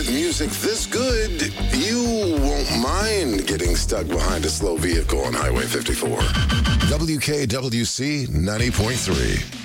With music this good, you won't mind getting stuck behind a slow vehicle on Highway 54. WKWC 90.3.